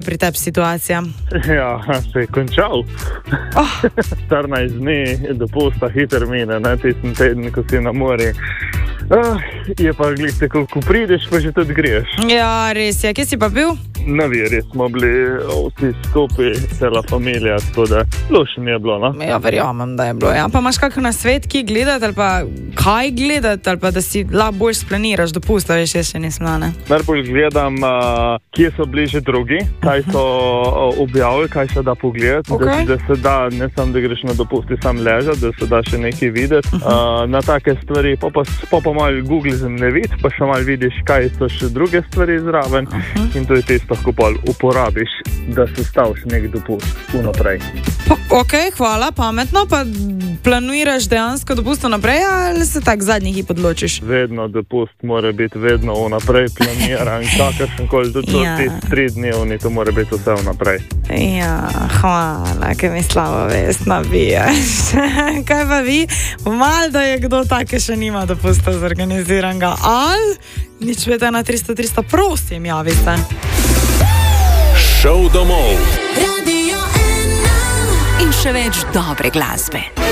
pri tebi situacija? Ja, se je končal. 14 dni dopusta hiter mine, tisti teden, ko si na morju. Je pa glih tako, ko prideš, pa že tudi greš. Ja, res je. Kje si pa bil? Na veri smo bili vsi skupaj, cela familija, tako da lušno mi je bilo, no? Ja, verjamem, da je bilo. Ja. Pa imaš kakšen nasvet, ki gledati ali pa kaj gledati, ali pa da si bolj splaniraš dopusta, veš, jaz še nisem, ne? Najbolj gledam, kje so bliže drugi, kaj so objavili, kaj se da pogledati, Okay. da se da, ne samo da greš na dopusti sam ležati, da se da še nekaj videti. Na take stvari, pa malo Google zemljevid, pa še malo vidiš, kaj so še druge stvari zraven in to je tisto, ko pa uporabiš, da se staviš nek dopust vnaprej. Ok, hvala, pametno. Pa planiraš dejansko dopust vnaprej ali se tak zadnji hip odločiš? Vedno dopust mora biti vedno vnaprej planiran, kakršenkoli, tudi ti 3 dnevni, to mora biti vse vnaprej. Ja, hvala, ker mi slabo vest nabijaš. Kaj pa vi? Malo da je kdo take še nima dopusta zorganiziranega. Ali? Nič vete na 300, prosim, javite. Šov domov. Radio 1 in še več dobre glasbe.